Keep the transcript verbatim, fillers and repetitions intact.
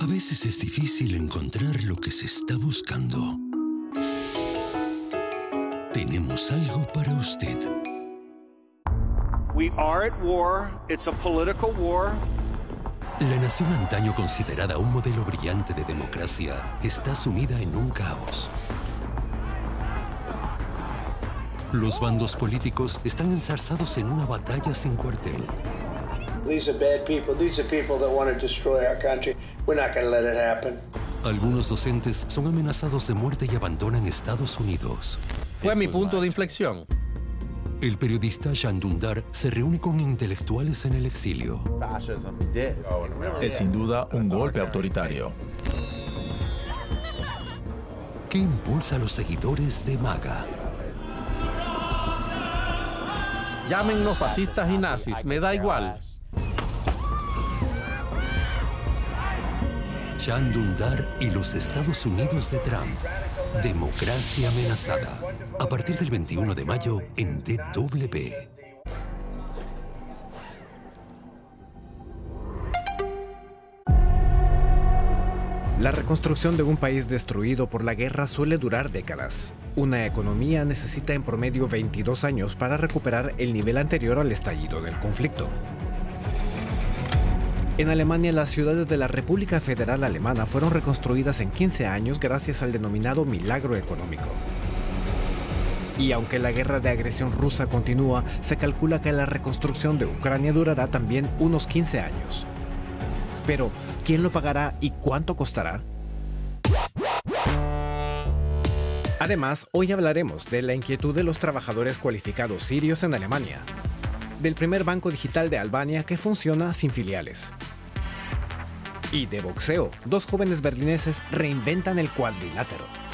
A veces es difícil encontrar lo que se está buscando. Tenemos algo para usted. We are at war. It's a political war. La nación antaño considerada un modelo brillante de democracia está sumida en un caos. Los bandos políticos están enzarzados en una batalla sin cuartel. These are bad people. These are people that want to destroy our country. We're not going to let it happen. Algunos docentes son amenazados de muerte y abandonan Estados Unidos. Fue mi punto de inflexión. El periodista Can Dündar se reúne con intelectuales en el exilio. Es sin duda un golpe autoritario. ¿Qué impulsa a los seguidores de MAGA? Llámennos fascistas y nazis, me da igual. Can Dündar y los Estados Unidos de Trump. Democracia amenazada. A partir del veintiuno de mayo en D W. La reconstrucción de un país destruido por la guerra suele durar décadas. Una economía necesita en promedio veintidós años para recuperar el nivel anterior al estallido del conflicto. En Alemania, las ciudades de la República Federal Alemana fueron reconstruidas en quince años gracias al denominado milagro económico. Y aunque la guerra de agresión rusa continúa, se calcula que la reconstrucción de Ucrania durará también unos quince años. Pero, ¿quién lo pagará y cuánto costará? Además, hoy hablaremos de la inquietud de los trabajadores cualificados sirios en Alemania, del primer banco digital de Albania que funciona sin filiales, y de boxeo. Dos jóvenes berlineses reinventan el cuadrilátero.